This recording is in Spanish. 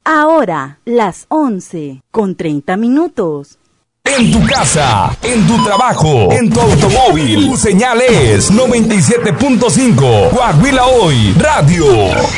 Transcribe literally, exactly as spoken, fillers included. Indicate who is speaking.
Speaker 1: Ahora, las once con treinta minutos.
Speaker 2: En tu casa, en tu trabajo, en tu automóvil, tu señal es noventa y siete punto cinco. Coahuila Hoy Radio.